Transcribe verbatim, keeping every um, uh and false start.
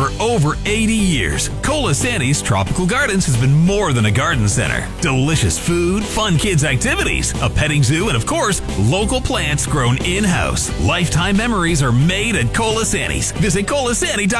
For over eighty years, Colasanti's Tropical Gardens has been more than a garden center. Delicious food, fun kids' activities, a petting zoo, and of course, local plants grown in-house. Lifetime memories are made at Colasanti's. Visit Colasanti dot com.